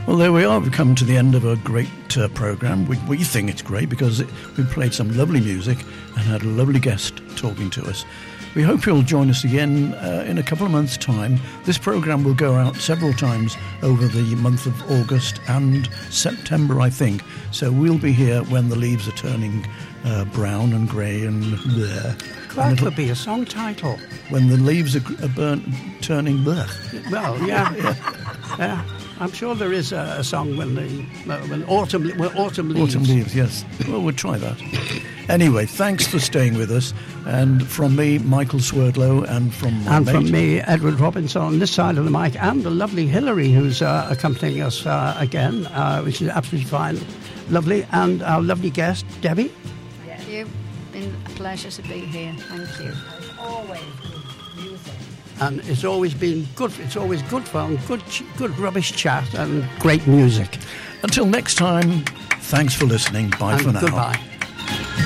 Well, there we are. We've come to the end of a great programme. We think it's great because we played some lovely music and had a lovely guest talking to us. We hope you'll join us again in a couple of months' time. This programme will go out several times over the month of August and September, I think. So we'll be here when the leaves are turning brown and grey and bleh. That could be a song title. When the leaves are turning bleh. Well, yeah. I'm sure there is a song when autumn leaves. Autumn leaves, yes. Well, we'll try that. Anyway, thanks for staying with us. And from me, Michael Swerdlow, and from my mate, from me, Edward Robinson, on this side of the mic, and the lovely Hilary, who's accompanying us again, which is absolutely fine, lovely, and our lovely guest, Debbie. Thank you. Been a pleasure to be here. Thank you. Always good music. And it's always been good. It's always good fun, good rubbish chat, and great music. Until next time, thanks for listening. Bye for now. Goodbye.